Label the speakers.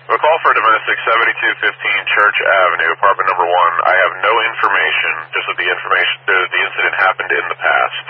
Speaker 1: A call for domestic 7215 Church Avenue, apartment number 1. I have no information, just that the incident happened in the past.